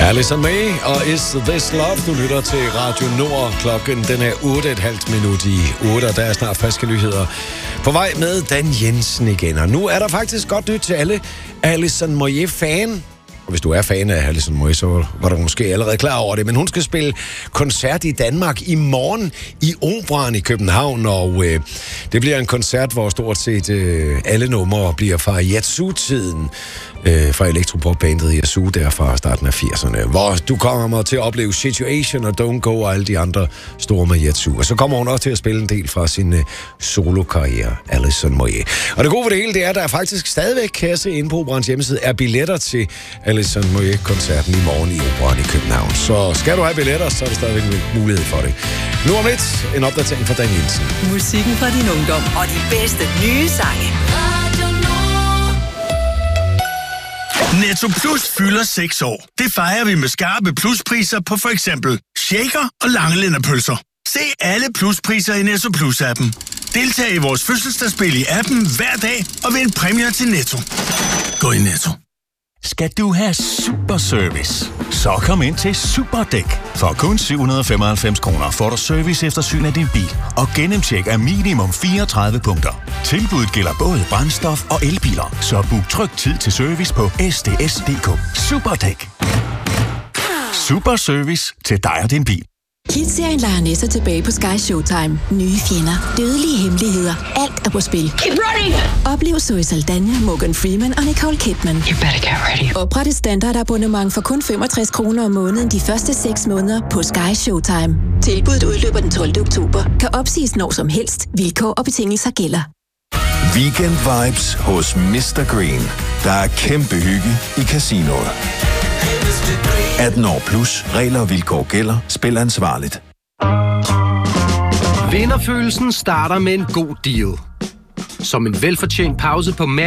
Alison May og Is This Love? Du lytter til Radio Nord. Klokken den er 8,5 i 8, og der er snart friske nyheder på vej med Dan Jensen igen. Og nu er der faktisk godt nyt til alle Alison Moyet-fan. Og hvis du er fan af Alison Moyet, så var du måske allerede klar over det. Men hun skal spille koncert i Danmark i morgen i Operaen i København. Og det bliver en koncert, hvor stort set alle numre bliver fra Yazoo-tiden. Fra elektropopbandet Yazoo, der fra starten af 80'erne. Hvor du kommer til at opleve Situation og Don't Go og alle de andre store med Yazoo. Og så kommer hun også til at spille en del fra sin solokarriere, Alison Moyet. Og det gode ved det hele, det er, at der faktisk stadigvæk, kan jeg se inde på Operans hjemmeside, er billetter til Alison Moyet-koncerten i morgen i Operaen i København. Så skal du have billetter, så er der stadigvæk mulighed for det. Nu om lidt, en opdatering fra Dan Jensen. Musikken fra din ungdom og de bedste nye sange. Netto Plus fylder 6 år. Det fejrer vi med skarpe pluspriser på for eksempel shaker og langelænderpølser. Se alle pluspriser i Netto Plus-appen. Deltag i vores fødselsdagsspil i appen hver dag og vind præmier til Netto. Gå i Netto. Skal du have super service? Så kom ind til Superdæk. For kun 795 kroner får du service efter syn af din bil og gennemtjek af minimum 34 punkter. Tilbuddet gælder både brændstof og elbiler, så book tryg tid til service på sds.dk. Superdæk. Super service til dig og din bil. Kids-serien leger Nessa tilbage på Sky Showtime. Nye fjender, dødelige hemmeligheder, alt er på spil. Keep running! Oplev Zoe Saldana, Morgan Freeman og Nicole Kidman. You better get ready. Opret et standardabonnement for kun 65 kroner om måneden de første 6 måneder på Sky Showtime. Tilbuddet udløber den 12. oktober. Kan opsiges når som helst. Vilkår og betingelser gælder. Weekend vibes hos Mr. Green. Der er kæmpe hygge i casinoet. 18 år plus. Regler og vilkår gælder. Spil ansvarligt. Vinderfølelsen starter med en god deal. Som en velfortjent pause på